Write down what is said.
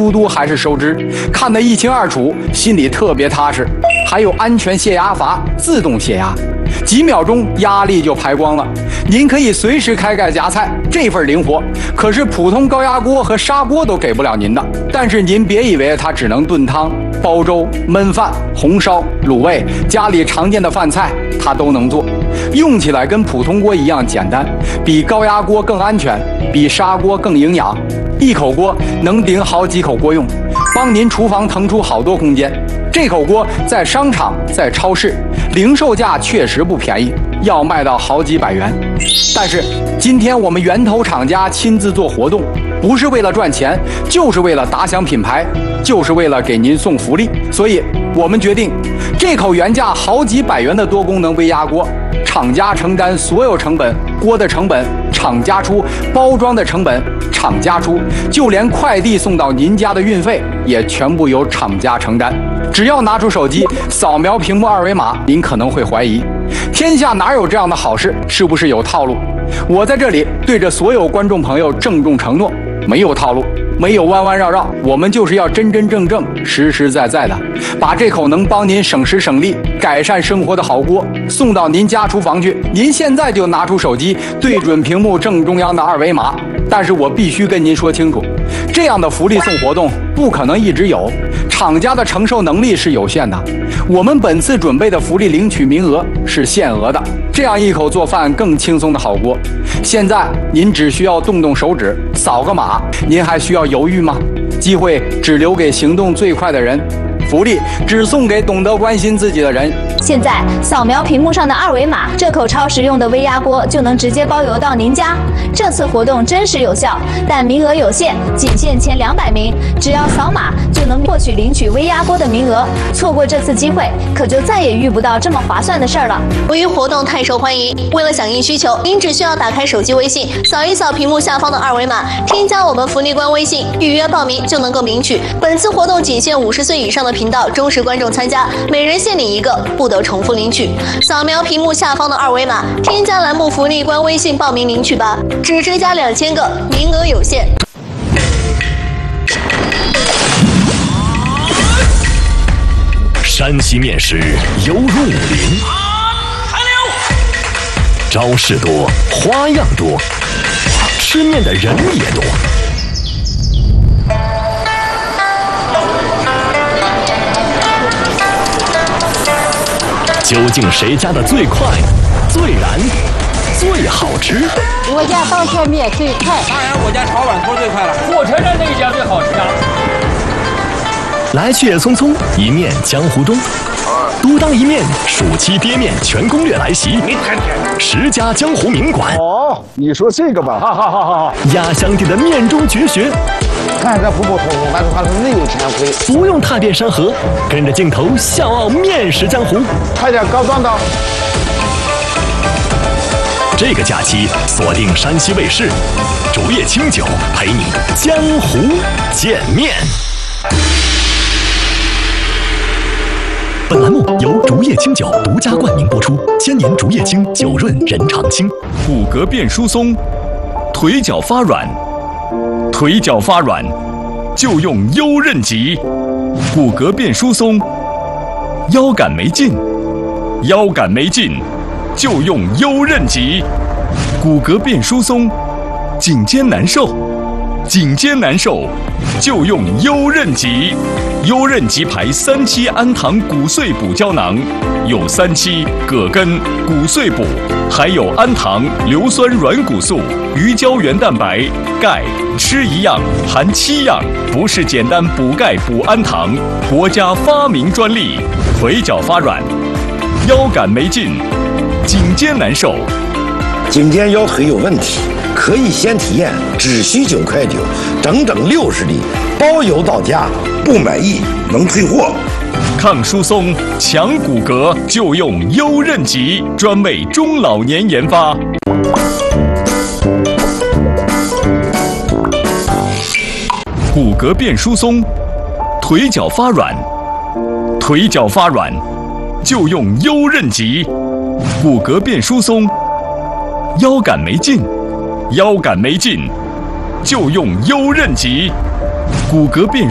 嘟嘟还是收支，看得一清二楚，心里特别踏实。还有安全泄压阀，自动泄压，几秒钟压力就排光了。您可以随时开盖夹菜，这份灵活可是普通高压锅和砂锅都给不了您的。但是您别以为它只能炖汤、煲粥、焖饭、红烧、卤味，家里常见的饭菜它都能做，用起来跟普通锅一样简单，比高压锅更安全，比砂锅更营养。一口锅能顶好几口锅用，帮您厨房腾出好多空间。这口锅在商场、在超市，零售价确实不便宜，要卖到好几百元。但是今天我们源头厂家亲自做活动，不是为了赚钱，就是为了打响品牌，就是为了给您送福利。所以我们决定，这口原价好几百元的多功能微压锅，厂家承担所有成本，锅的成本厂家出，包装的成本厂家出，就连快递送到您家的运费也全部由厂家承担。只要拿出手机扫描屏幕二维码，您可能会怀疑，天下哪有这样的好事？是不是有套路？我在这里对着所有观众朋友郑重承诺，没有套路，没有弯弯绕绕，我们就是要真真正正、实实在在的把这口能帮您省时省力、改善生活的好锅送到您家厨房去。您现在就拿出手机，对准屏幕正中央的二维码。但是我必须跟您说清楚，这样的福利送活动不可能一直有，厂家的承受能力是有限的。我们本次准备的福利领取名额是限额的，这样一口做饭更轻松的好锅，现在您只需要动动手指，扫个码，您还需要犹豫吗？机会只留给行动最快的人，福利只送给懂得关心自己的人。 现在扫描屏幕上的二维码，这口超实用的微压锅就能直接包邮到您家。这次活动真实有效，但名额有限，仅限前200名，只要扫码就能获取领取微压锅的名额。错过这次机会，可就再也遇不到这么划算的事儿了。 由于活动太受欢迎，为了响应需求，您只需要打开手机微信，扫一扫屏幕下方的二维码，添加我们福利官微信，预约报名就能够领取。本次活动仅限50岁以上的频道忠实观众参加，每人限领1个，不得重复领取。扫描屏幕下方的二维码，添加栏目福利官微信报名领取吧，只追加2000个，名额有限。 山西面食犹如武林，招式多，花样多，吃面的人也多。究竟谁家的最快、最燃、最好吃？ 我家刀削面最快， 当然我家炒碗头最快了。 火车站那一家最好吃啊！ 来去也匆匆，一面江湖东。独当一面，暑期爹面全攻略来袭，10家江湖名馆。 哦，你说这个吧， 好。 压箱底的面中绝学， 看着普普通通，但是它是内有禅灰。 不用踏遍山河，跟着镜头笑傲面食江湖。 快点高装的。 这个假期锁定山西卫视，竹叶青酒陪你江湖见面。本栏目由竹叶青酒独家冠名播出，千年竹叶青，酒润人常青。 骨骼变疏松，腿脚发软，就用优韧极。骨骼变疏松，腰杆没劲，就用优韧极。骨骼变疏松，颈肩难受，就用优韧极。优韧极牌3期氨糖骨碎补胶囊，有3期葛根、骨碎补，还有氨糖、硫酸软骨素、鱼胶原蛋白、钙，吃一样含7样，不是简单补钙补氨糖，国家发明专利。腿脚发软，腰杆没劲，颈肩难受， 颈肩腰腿有问题，可以先体验，只需9块9，整整60粒，包邮到家，不满意能退货。 抗疏松、强骨骼，就用优韧极，专为中老年研发。骨骼变疏松，腿脚发软，就用优韧极。骨骼变疏松，腰杆没劲，就用优韧极。骨骼变